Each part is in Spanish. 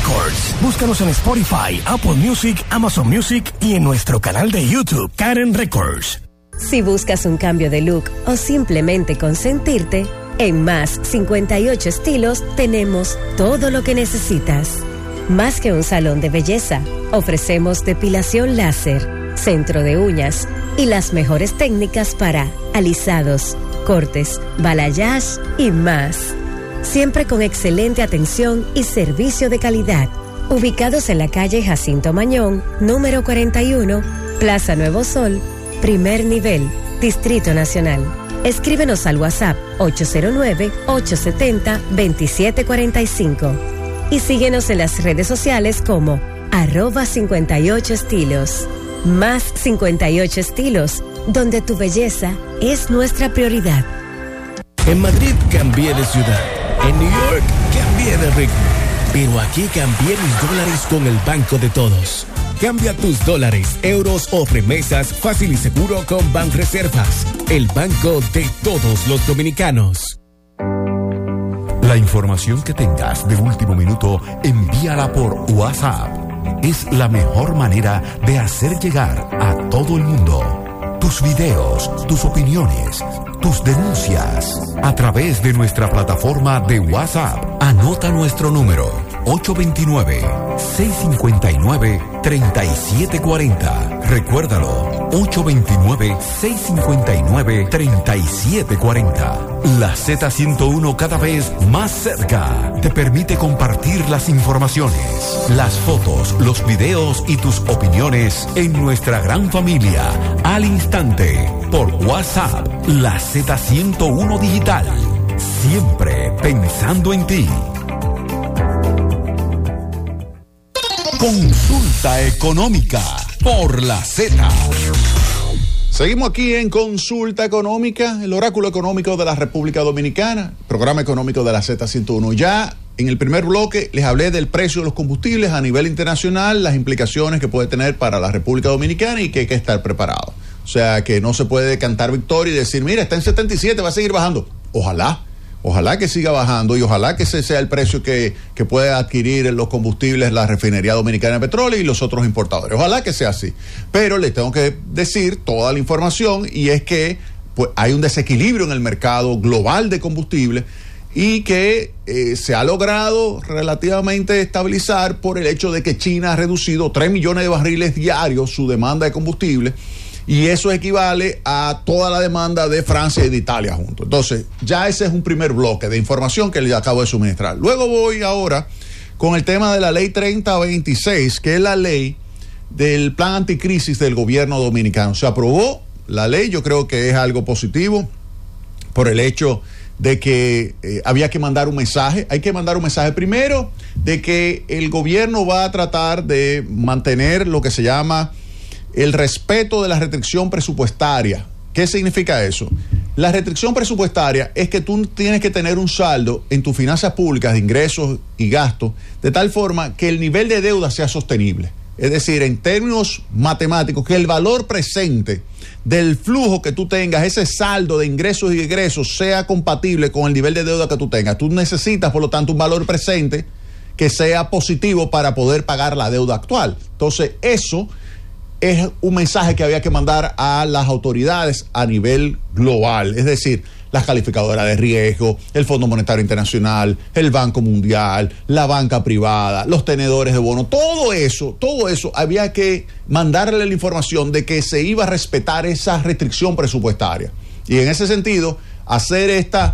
Records. Búscanos en Spotify, Apple Music, Amazon Music y en nuestro canal de YouTube, Karen Records. Si buscas un cambio de look o simplemente consentirte, en Más 58 Estilos tenemos todo lo que necesitas. Más que un salón de belleza, ofrecemos depilación láser, centro de uñas y las mejores técnicas para alisados, cortes, balayage y más. Siempre con excelente atención y servicio de calidad. Ubicados en la calle Jacinto Mañón, número 41, Plaza Nuevo Sol, primer nivel, Distrito Nacional. Escríbenos al WhatsApp 809-870-2745 y síguenos en las redes sociales como @58estilos. Más 58 Estilos, donde tu belleza es nuestra prioridad. En Madrid cambié de ciudad, en New York cambié de ritmo, pero aquí cambié mis dólares con el Banco de Todos. Cambia tus dólares, euros o remesas fácil y seguro con Banreservas, el banco de todos los dominicanos. La información que tengas de último minuto, envíala por WhatsApp. Es la mejor manera de hacer llegar a todo el mundo tus videos, tus opiniones, tus denuncias a través de nuestra plataforma de WhatsApp. Anota nuestro número 829-659-3740. Recuérdalo, 829-659-3740. La Z101, cada vez más cerca, te permite compartir las informaciones, las fotos, los videos y tus opiniones en nuestra gran familia al instante por WhatsApp. La Z101 Digital, siempre pensando en ti. Consulta económica por la Z. Seguimos aquí en Consulta Económica, el oráculo económico de la República Dominicana, programa económico de la Z101. Ya en el primer bloque les hablé del precio de los combustibles a nivel internacional, las implicaciones que puede tener para la República Dominicana y que hay que estar preparado. O sea, que no se puede cantar victoria y decir, mira, está en 77, va a seguir bajando. Ojalá que siga bajando y ojalá que ese sea el precio que pueda adquirir los combustibles la Refinería Dominicana de Petróleo y los otros importadores. Ojalá que sea así. Pero les tengo que decir toda la información y es que pues, hay un desequilibrio en el mercado global de combustible y que se ha logrado relativamente estabilizar por el hecho de que China ha reducido 3 millones de barriles diarios su demanda de combustible. Y eso equivale a toda la demanda de Francia y de Italia juntos. Entonces, ya ese es un primer bloque de información que les acabo de suministrar. Luego voy ahora con el tema de la ley 3026, que es la ley del plan anticrisis del gobierno dominicano. Se aprobó la ley, yo creo que es algo positivo por el hecho de que había que mandar un mensaje. Hay que mandar un mensaje primero de que el gobierno va a tratar de mantener lo que se llama el respeto de la restricción presupuestaria. ¿Qué significa eso? La restricción presupuestaria es que tú tienes que tener un saldo en tus finanzas públicas de ingresos y gastos de tal forma que el nivel de deuda sea sostenible. Es decir, en términos matemáticos, que el valor presente del flujo que tú tengas, ese saldo de ingresos y egresos, sea compatible con el nivel de deuda que tú tengas. Tú necesitas, por lo tanto, un valor presente que sea positivo para poder pagar la deuda actual. Entonces, eso es un mensaje que había que mandar a las autoridades a nivel global, es decir, las calificadoras de riesgo, el Fondo Monetario Internacional, el Banco Mundial, la banca privada, los tenedores de bonos, todo eso había que mandarle la información de que se iba a respetar esa restricción presupuestaria. Y en ese sentido, hacer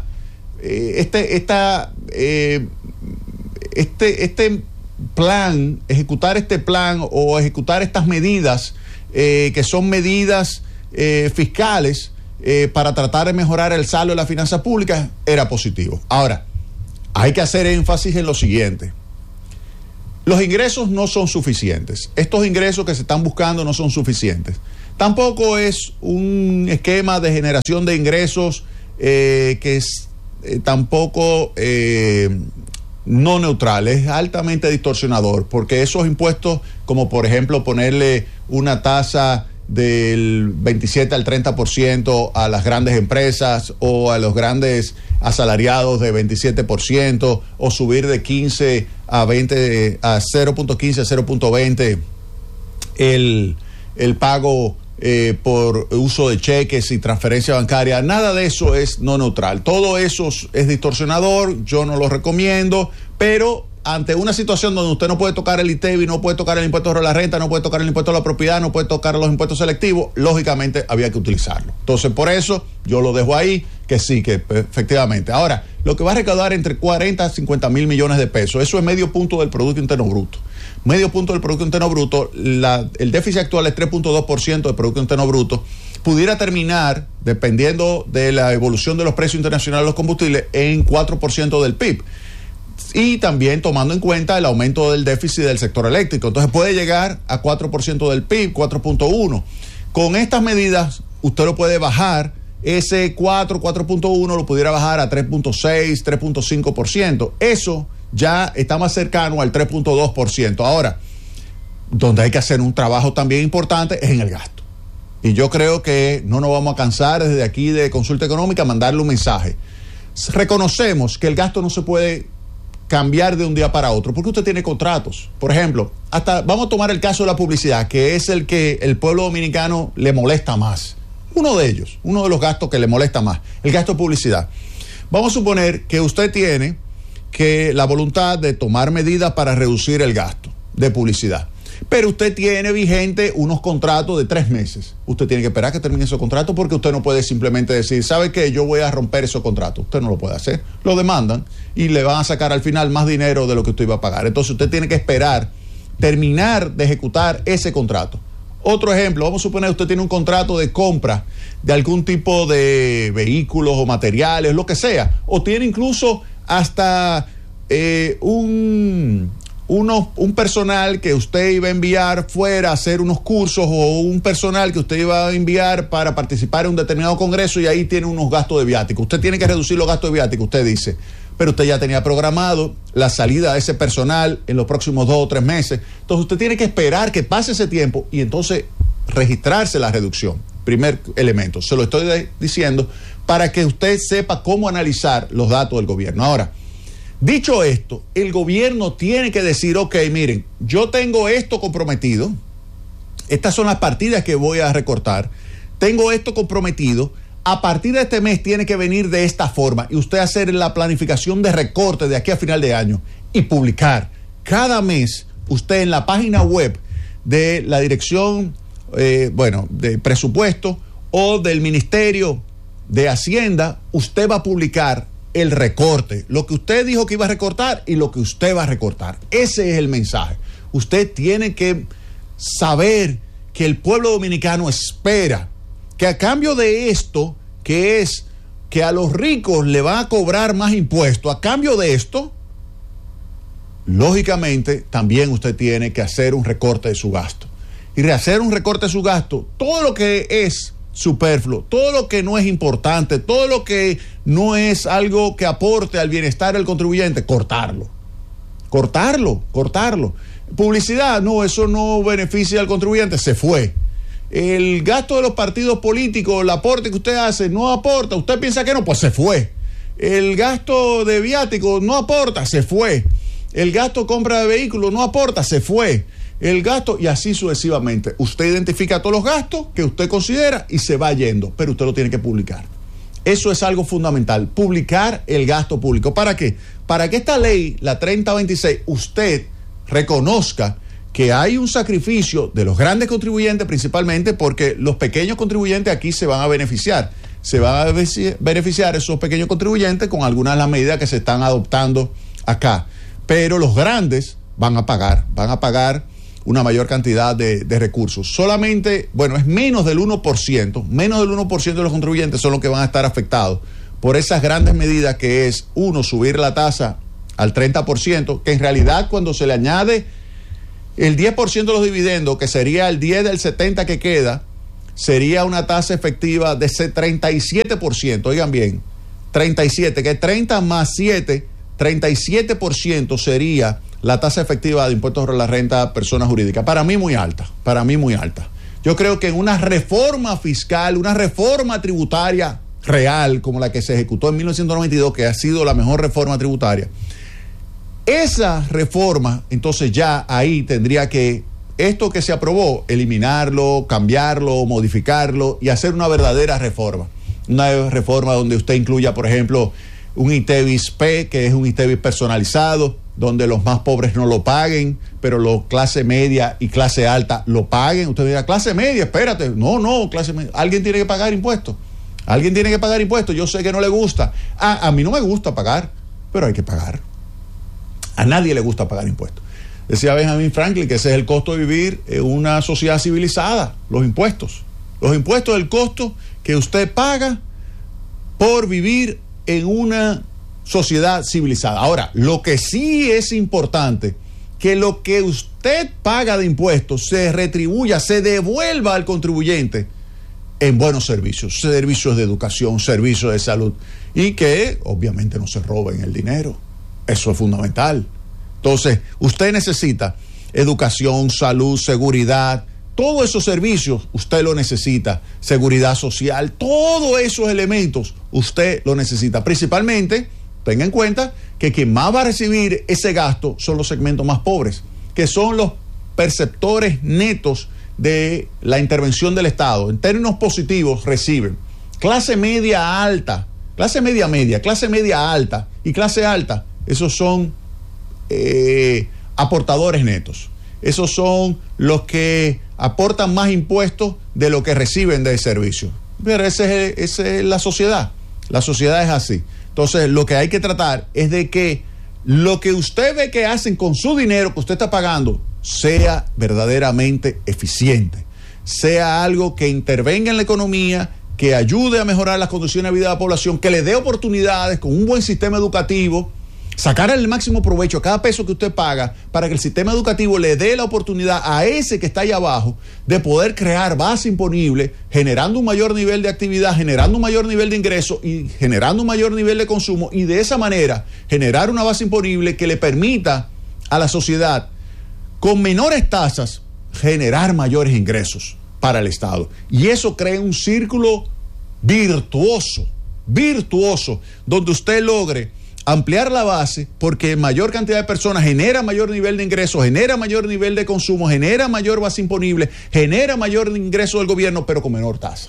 ejecutar este plan o ejecutar estas medidas que son medidas fiscales para tratar de mejorar el saldo de las finanzas públicas era positivo. Ahora, hay que hacer énfasis en lo siguiente. Los ingresos no son suficientes. Estos ingresos que se están buscando no son suficientes. Tampoco es un esquema de generación de ingresos que es tampoco no neutral, es altamente distorsionador, porque esos impuestos, como por ejemplo ponerle una tasa del 27 al 30% a las grandes empresas o a los grandes asalariados de 27%, o subir de 15 a 0.15, a 0.20 el pago por uso de cheques y transferencia bancaria. Nada de eso es no neutral. Todo eso es distorsionador, yo no lo recomiendo, pero ante una situación donde usted no puede tocar el ITEVI, no puede tocar el impuesto sobre la renta, no puede tocar el impuesto a la propiedad, no puede tocar los impuestos selectivos, lógicamente había que utilizarlo. Entonces, por eso yo lo dejo ahí, que sí, que efectivamente. Ahora, lo que va a recaudar entre 40 a 50 mil millones de pesos, eso es medio punto del Producto Interno Bruto. Medio punto del Producto Interno Bruto, el déficit actual es 3.2% del Producto Interno Bruto, pudiera terminar, dependiendo de la evolución de los precios internacionales de los combustibles, en 4% del PIB. Y también tomando en cuenta el aumento del déficit del sector eléctrico. Entonces puede llegar a 4% del PIB, 4.1. Con estas medidas, usted lo puede bajar, ese 4.1 lo pudiera bajar a 3.6, 3.5%. Eso ya está más cercano al 3.2%. Ahora, donde hay que hacer un trabajo también importante es en el gasto. Y yo creo que no nos vamos a cansar desde aquí de Consulta Económica mandarle un mensaje. Reconocemos que el gasto no se puede cambiar de un día para otro, porque usted tiene contratos. Por ejemplo, vamos a tomar el caso de la publicidad, que es el que el pueblo dominicano le molesta más. Uno de ellos, uno de los gastos que le molesta más, el gasto de publicidad. Vamos a suponer que usted tiene la voluntad de tomar medidas para reducir el gasto de publicidad, pero usted tiene vigente unos contratos de 3 meses. Usted tiene que esperar que termine esos contratos, porque usted no puede simplemente decir, ¿sabe qué? Yo voy a romper esos contratos. Usted no lo puede hacer. Lo demandan y le van a sacar al final más dinero de lo que usted iba a pagar. Entonces usted tiene que esperar terminar de ejecutar ese contrato. Otro ejemplo, vamos a suponer que usted tiene un contrato de compra de algún tipo de vehículos o materiales, lo que sea, o tiene incluso hasta un personal que usted iba a enviar fuera a hacer unos cursos, o un personal que usted iba a enviar para participar en un determinado congreso, y ahí tiene unos gastos de viático. Usted tiene que reducir los gastos de viático, usted dice, pero usted ya tenía programado la salida de ese personal en los próximos 2 o 3 meses. Entonces usted tiene que esperar que pase ese tiempo y entonces registrarse la reducción. Primer elemento, se lo estoy diciendo para que usted sepa cómo analizar los datos del gobierno. Ahora, dicho esto, el gobierno tiene que decir, ok, miren, yo tengo esto comprometido, estas son las partidas que voy a recortar, tengo esto comprometido, a partir de este mes tiene que venir de esta forma, y usted hacer la planificación de recorte de aquí a final de año y publicar cada mes, usted en la página web de la dirección, de presupuesto o del Ministerio de Hacienda, usted va a publicar el recorte, lo que usted dijo que iba a recortar y lo que usted va a recortar. Ese es el mensaje. Usted tiene que saber que el pueblo dominicano espera que a cambio de esto, que es que a los ricos le van a cobrar más impuestos, a cambio de esto, lógicamente también usted tiene que hacer un recorte de su gasto. Y rehacer un recorte de su gasto, todo lo que es superfluo, todo lo que no es importante, todo lo que no es algo que aporte al bienestar del contribuyente, cortarlo. Publicidad, no, eso no beneficia al contribuyente, se fue. El gasto de los partidos políticos, el aporte que usted hace, no aporta, usted piensa que no, pues se fue. El gasto de viáticos no aporta, se fue. El gasto de compra de vehículos no aporta, se fue. El gasto, y así sucesivamente. Usted identifica todos los gastos que usted considera y se va yendo, pero usted lo tiene que publicar. Eso es algo fundamental, publicar el gasto público. ¿Para qué? Para que esta ley, la 3026, usted reconozca que hay un sacrificio de los grandes contribuyentes, principalmente porque los pequeños contribuyentes aquí se van a beneficiar. Se van a beneficiar esos pequeños contribuyentes con algunas de las medidas que se están adoptando acá. Pero los grandes van a pagar una mayor cantidad de recursos. Solamente, es menos del 1% de los contribuyentes son los que van a estar afectados por esas grandes medidas, que es, subir la tasa al 30%, que en realidad cuando se le añade el 10% de los dividendos, que sería el 10 del 70 que queda, sería una tasa efectiva de ese 37%, oigan bien, 37, que 30 más 7, 37% sería la tasa efectiva de impuestos sobre la renta a personas jurídicas. Para mí muy alta. Yo creo que en una reforma fiscal, una reforma tributaria real, como la que se ejecutó en 1992, que ha sido la mejor reforma tributaria, Esa reforma, entonces ya ahí tendría que, esto que se aprobó, eliminarlo, cambiarlo, modificarlo y hacer una verdadera reforma. Una reforma donde usted incluya, por ejemplo, un ITEVIS P, que es un ITEVIS personalizado, donde los más pobres no lo paguen, pero los clase media y clase alta lo paguen. Usted dirá, clase media, espérate. No, clase media. Alguien tiene que pagar impuestos. Alguien tiene que pagar impuestos. Yo sé que no le gusta. A mí no me gusta pagar, pero hay que pagar. A nadie le gusta pagar impuestos. Decía Benjamin Franklin que ese es el costo de vivir en una sociedad civilizada, los impuestos. Los impuestos es el costo que usted paga por vivir en una sociedad civilizada. Ahora, lo que sí es importante, que lo que usted paga de impuestos se retribuya, se devuelva al contribuyente en buenos servicios de educación, servicios de salud, y que obviamente no se roben el dinero. Eso es fundamental. Entonces, usted necesita educación, salud, seguridad, todos esos servicios usted lo necesita, seguridad social, todos esos elementos usted lo necesita. Principalmente, tenga en cuenta que quien más va a recibir ese gasto son los segmentos más pobres, que son los perceptores netos de la intervención del Estado. En términos positivos reciben clase media alta, clase media media, clase media alta y clase alta. Esos son aportadores netos. Esos son los que aportan más impuestos de lo que reciben de servicio. Pero esa es la sociedad. La sociedad es así. Entonces, lo que hay que tratar es de que lo que usted ve que hacen con su dinero que usted está pagando sea verdaderamente eficiente, sea algo que intervenga en la economía, que ayude a mejorar las condiciones de vida de la población, que le dé oportunidades con un buen sistema educativo, sacar el máximo provecho a cada peso que usted paga para que el sistema educativo le dé la oportunidad a ese que está ahí abajo de poder crear base imponible, generando un mayor nivel de actividad, generando un mayor nivel de ingreso y generando un mayor nivel de consumo, y de esa manera generar una base imponible que le permita a la sociedad con menores tasas generar mayores ingresos para el Estado. Y eso crea un círculo virtuoso, donde usted logre ampliar la base, porque mayor cantidad de personas genera mayor nivel de ingresos, genera mayor nivel de consumo, genera mayor base imponible, genera mayor ingreso del gobierno, pero con menor tasa,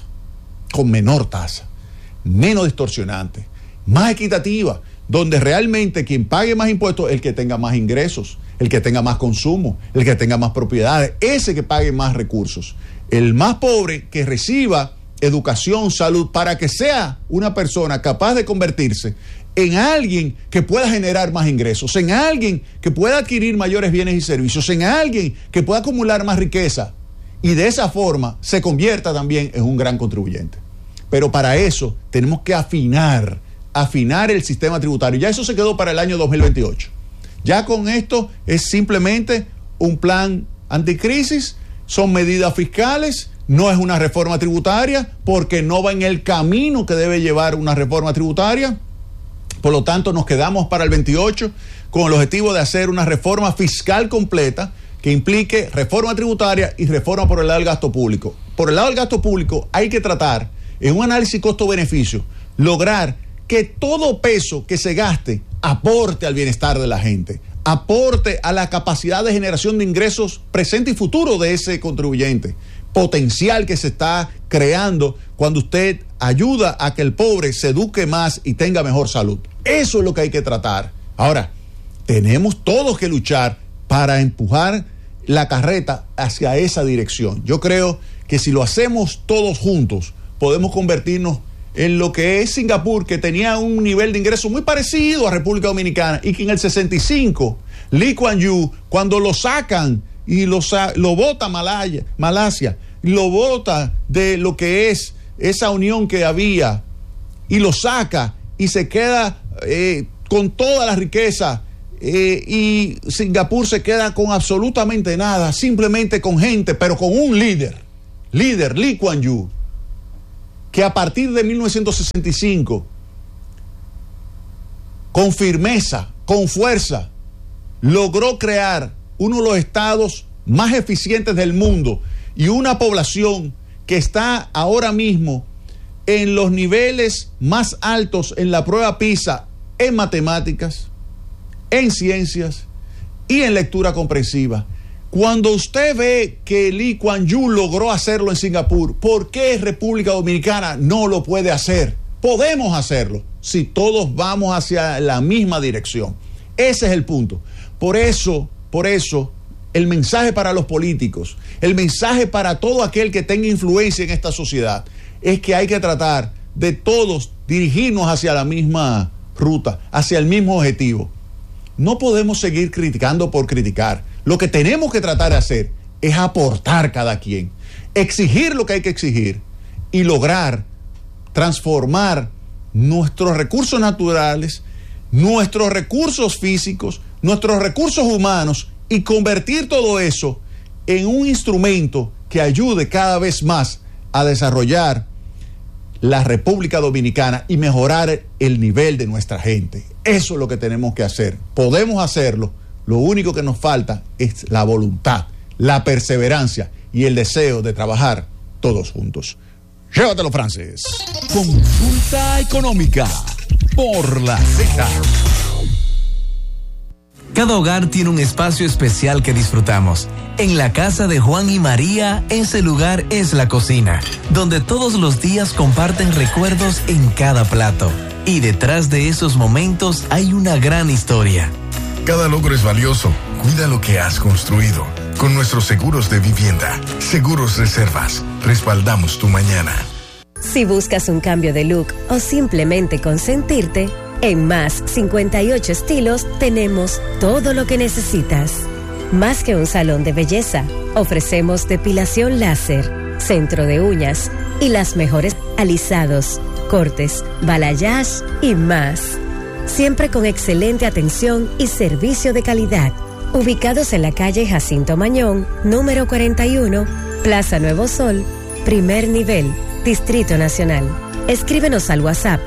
menos distorsionante, más equitativa, donde realmente quien pague más impuestos es el que tenga más ingresos, el que tenga más consumo, el que tenga más propiedades, ese que pague más recursos. El más pobre que reciba educación, salud, para que sea una persona capaz de convertirse en alguien que pueda generar más ingresos, en alguien que pueda adquirir mayores bienes y servicios, en alguien que pueda acumular más riqueza, y de esa forma se convierta también en un gran contribuyente. Pero para eso tenemos que afinar el sistema tributario. Ya eso se quedó para el año 2028. Ya con esto es simplemente un plan anticrisis, son medidas fiscales, no es una reforma tributaria, porque no va en el camino que debe llevar una reforma tributaria. Por lo tanto, nos quedamos para el 28 con el objetivo de hacer una reforma fiscal completa que implique reforma tributaria y reforma por el lado del gasto público. Por el lado del gasto público hay que tratar, en un análisis costo-beneficio, lograr que todo peso que se gaste aporte al bienestar de la gente, aporte a la capacidad de generación de ingresos presente y futuro de ese contribuyente, potencial que se está creando cuando usted ayuda a que el pobre se eduque más y tenga mejor salud. Eso es lo que hay que tratar. Ahora, tenemos todos que luchar para empujar la carreta hacia esa dirección. Yo creo que si lo hacemos todos juntos, podemos convertirnos en lo que es Singapur, que tenía un nivel de ingreso muy parecido a República Dominicana, y que en el 65, Lee Kuan Yew, cuando lo sacan y lo bota Malasia, lo bota de lo que es esa unión que había, y lo saca y se queda con toda la riqueza, y Singapur se queda con absolutamente nada, simplemente con gente, pero con un líder, Lee Kuan Yew, que a partir de 1965, con firmeza, con fuerza, logró crear uno de los estados más eficientes del mundo y una población que está ahora mismo en los niveles más altos en la prueba PISA, en matemáticas, en ciencias y en lectura comprensiva. Cuando usted ve que Lee Kuan Yew logró hacerlo en Singapur, ¿por qué República Dominicana no lo puede hacer? Podemos hacerlo si todos vamos hacia la misma dirección. Ese es el punto. Por eso, el mensaje para los políticos, el mensaje para todo aquel que tenga influencia en esta sociedad, es que hay que tratar de todos dirigirnos hacia la misma ruta, hacia el mismo objetivo. No podemos seguir criticando por criticar. Lo que tenemos que tratar de hacer es aportar cada quien, exigir lo que hay que exigir y lograr transformar nuestros recursos naturales, nuestros recursos físicos, nuestros recursos humanos y convertir todo eso en un instrumento que ayude cada vez más a desarrollar la República Dominicana y mejorar el nivel de nuestra gente. Eso es lo que tenemos que hacer. Podemos hacerlo. Lo único que nos falta es la voluntad, la perseverancia y el deseo de trabajar todos juntos. Llévatelo, Francis. Consulta económica por la Z. Cada hogar tiene un espacio especial que disfrutamos. En la casa de Juan y María, ese lugar es la cocina, donde todos los días comparten recuerdos en cada plato. Y detrás de esos momentos hay una gran historia. Cada logro es valioso. Cuida lo que has construido. Con nuestros seguros de vivienda, Seguros Reservas, respaldamos tu mañana. Si buscas un cambio de look o simplemente consentirte, en Más 58 Estilos tenemos todo lo que necesitas. Más que un salón de belleza, ofrecemos depilación láser, centro de uñas y las mejores alisados, cortes, balayage y más. Siempre con excelente atención y servicio de calidad. Ubicados en la calle Jacinto Mañón, número 41, Plaza Nuevo Sol, primer nivel, Distrito Nacional. Escríbenos al WhatsApp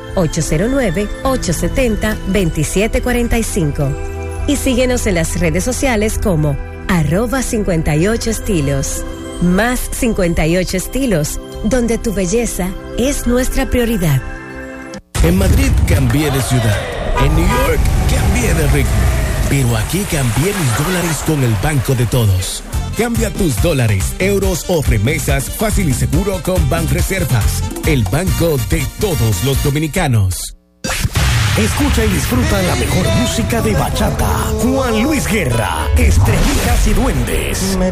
809-870-2745 y síguenos en las redes sociales como @58estilos. Más 58 Estilos, donde tu belleza es nuestra prioridad. En Madrid cambié de ciudad, en New York cambié de ritmo, pero aquí cambié mis dólares con el Banco de Todos. Cambia tus dólares, euros o remesas fácil y seguro con Banreservas, el banco de todos los dominicanos. Escucha y disfruta la mejor música de bachata. Juan Luis Guerra, Estrellitas y Duendes.